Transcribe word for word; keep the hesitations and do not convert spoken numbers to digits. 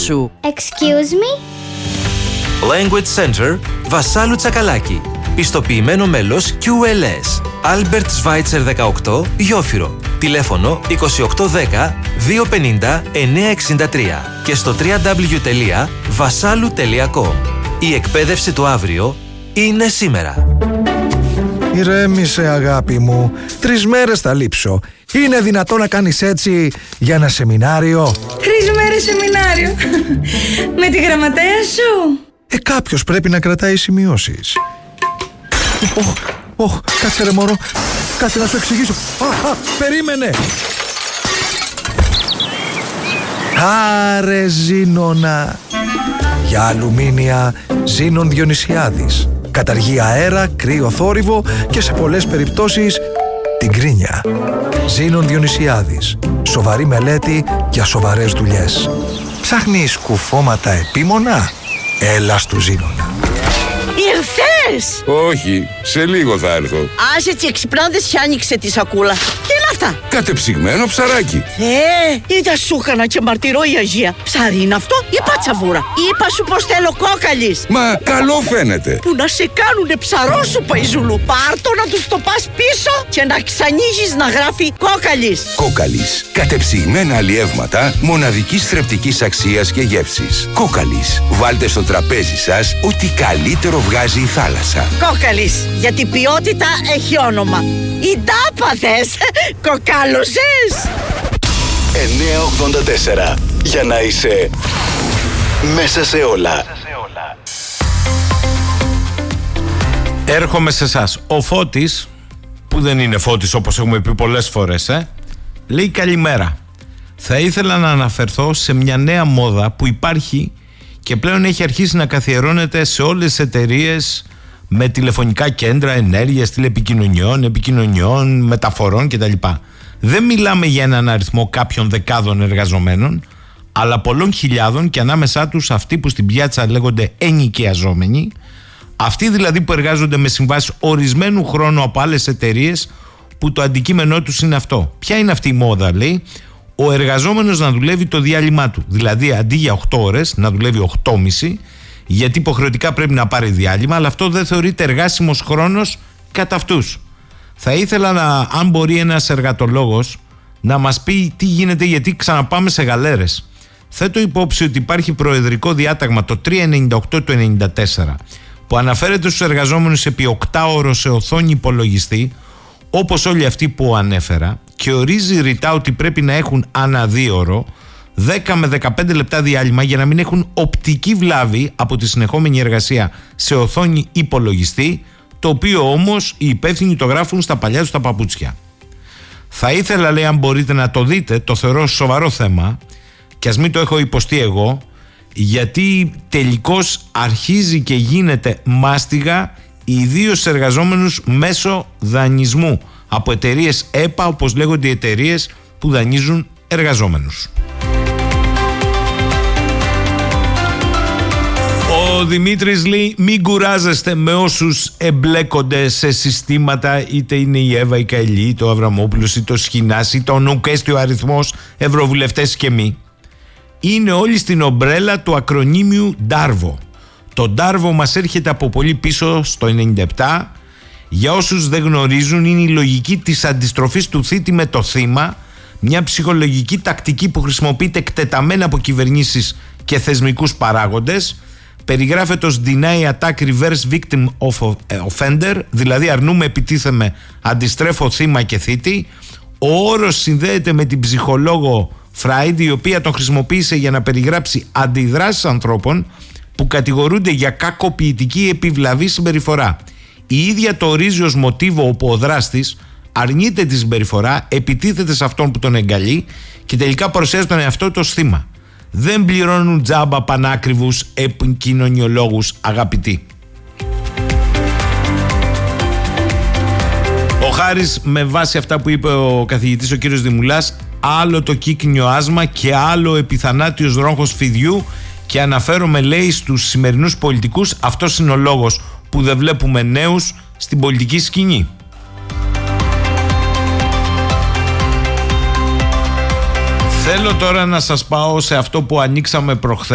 σου. Excuse me? Language Center Βασάλου Τσακαλάκη. Πιστοποιημένο μέλος κιου ελ ες. Albert Schweitzer δεκαοκτώ, Γιόφυρο. Τηλέφωνο είκοσι οκτώ δέκα διακόσια πενήντα εννιακόσια εξήντα τρία και στο double-u double-u double-u τελεία vasalu τελεία com. Η εκπαίδευση του αύριο είναι σήμερα. Ηρέμησε, αγάπη μου. Τρεις μέρες θα λείψω. Είναι δυνατό να κάνεις έτσι για ένα σεμινάριο? Τρεις μέρες σεμινάριο. Με τη γραμματέα σου. Ε, κάποιος πρέπει να κρατάει σημειώσεις. Ωχ, ωχ, κάτσε ρε μωρό. Κάτσε να σου εξηγήσω. Α, α, περίμενε. Άρε Ζήνονα. Για αλουμίνια Ζήνων Διονυσιάδης. Καταργεί αέρα, κρύο θόρυβο και σε πολλές περιπτώσεις την κρίνια. Ζήνων Διονυσιάδης. Σοβαρή μελέτη για σοβαρές δουλειές. Ψάχνεις κουφώματα επίμονα? Έλα στου Ζήνονα. Ήρθες! Όχι, σε λίγο θα έρθω. Άσε τσι εξυπνάδες και άνοιξε τη σακούλα. Τι είναι αυτά? Κατεψυγμένο ψαράκι. Ε, είδα σου έκανα και μαρτυρώ η Αγία. Ψάρι είναι αυτό ή πατσαβούρα? Είπα σου πως θέλω κόκαλης. Μα καλό φαίνεται. Που να σε κάνουνε ψαρό σου, Παϊζούλου. Πάρτο να τους το πας πίσω και να ξανοίγεις να γράφει κόκαλης. Κόκαλης. Κατεψυγμένα αλλιεύματα μοναδικής θρεπτικής αξίας και γεύσης. Κόκαλης. Βάλτε στο τραπέζι σας ό,τι καλύτερο βγάζει η θάλασσα. Κόκαλης. Γιατί η ποιότητα έχει όνομα. Η τάπα θες. Κοκάλωσες. εννιακόσια ογδόντα τέσσερα. Για να είσαι μέσα σε όλα. Έρχομαι σε εσάς. Ο Φώτης, που δεν είναι Φώτης όπως έχουμε πει πολλές φορές, ε, λέει καλημέρα. Θα ήθελα να αναφερθώ σε μια νέα μόδα που υπάρχει και πλέον έχει αρχίσει να καθιερώνεται σε όλες τις εταιρείες με τηλεφωνικά κέντρα ενέργειας, τηλεπικοινωνιών, επικοινωνιών, μεταφορών κτλ. Δεν μιλάμε για έναν αριθμό κάποιων δεκάδων εργαζομένων, αλλά πολλών χιλιάδων και ανάμεσά τους αυτοί που στην πιάτσα λέγονται ενοικιαζόμενοι, αυτοί δηλαδή που εργάζονται με συμβάσεις ορισμένου χρόνου από άλλες εταιρείες που το αντικείμενό τους είναι αυτό. Ποια είναι αυτή η μόδα, λέει? Ο εργαζόμενος να δουλεύει το διάλειμμα του, δηλαδή αντί για οκτώ ώρες να δουλεύει οκτώ και μισή, γιατί υποχρεωτικά πρέπει να πάρει διάλειμμα, αλλά αυτό δεν θεωρείται εργάσιμος χρόνος κατά αυτούς. Θα ήθελα να, αν μπορεί ένας εργατολόγος να μας πει τι γίνεται, γιατί ξαναπάμε σε γαλέρες. Θέτω υπόψη ότι υπάρχει προεδρικό διάταγμα το τριακόσια ενενήντα οκτώ του ενενήντα τέσσερα που αναφέρεται στους εργαζόμενους επί οκτάωρο σε οθόνη υπολογιστή, όπως όλοι αυτοί που ανέφερα, και ορίζει ρητά ότι πρέπει να έχουν ανά δίωρο δέκα με δεκαπέντε λεπτά διάλειμμα για να μην έχουν οπτική βλάβη από τη συνεχόμενη εργασία σε οθόνη υπολογιστή, το οποίο όμως οι υπεύθυνοι το γράφουν στα παλιά τους τα παπούτσια. Θα ήθελα, λέει, αν μπορείτε να το δείτε, το θεωρώ σοβαρό θέμα και ας μην το έχω υποστεί εγώ, γιατί τελικώς αρχίζει και γίνεται μάστιγα ιδίως σε εργαζόμενους μέσω δανεισμού από εταιρείες ΕΠΑ, όπως λέγονται οι εταιρείες που δανείζουν εργαζόμενους. Ο Δημήτρης λέει: μην κουράζεστε με όσους εμπλέκονται σε συστήματα, είτε είναι η Εύα, η Καηλή, το Αβραμόπουλος ή το Σχοινάς ή το νουκέστιο αριθμός ευρωβουλευτές και μη. Είναι όλοι στην ομπρέλα του ακρονίμιου Ντάρβο. Το Ντάρβο μας έρχεται από πολύ πίσω στο ενενήντα επτά. Για όσους δεν γνωρίζουν, είναι η λογική της αντιστροφής του θήτη με το θύμα, μια ψυχολογική τακτική που χρησιμοποιείται εκτεταμένα από κυβερνήσεις και θεσμικούς παράγοντες. Περιγράφεται ως deny attack reverse victim of offender, δηλαδή αρνούμε, επιτίθεμαι, αντιστρέφω θύμα και θήτη. Ο όρος συνδέεται με την ψυχολόγο Φράιντ, η οποία τον χρησιμοποίησε για να περιγράψει αντιδράσεις ανθρώπων που κατηγορούνται για κακοποιητική επιβλαβή συμπεριφορά. Η ίδια το ορίζει ως μοτίβο, όπου ο δράστης αρνείται τη συμπεριφορά, επιτίθεται σε αυτόν που τον εγκαλεί και τελικά παρουσιάζει τον εαυτό του ως θύμα. Δεν πληρώνουν τζάμπα πανάκριβους επικοινωνιολόγους, αγαπητοί. Ο Χάρης, με βάση αυτά που είπε ο καθηγητής ο κύριος Δημουλάς, άλλο το κύκνιο άσμα και άλλο επιθανάτιος ρόγχος φιδιού, και αναφέρομαι, λέει, στους σημερινούς πολιτικούς. Αυτός είναι ο λόγος που δεν βλέπουμε νέους στην πολιτική σκηνή. Θέλω τώρα να σας πάω σε αυτό που ανοίξαμε προχθές.